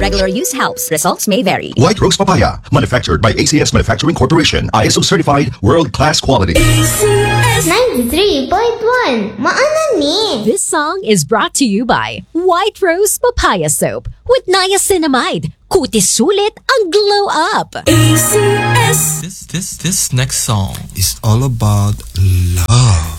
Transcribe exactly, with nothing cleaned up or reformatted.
Regular use helps. Results may vary. White Rose Papaya, manufactured by A C S Manufacturing Corporation. I S O certified, world-class quality. ninety-three point one, maana ni. This song is brought to you by White Rose Papaya Soap with niacinamide. Kutis sulit ang glow up. A C S. This this this next song It's all about love.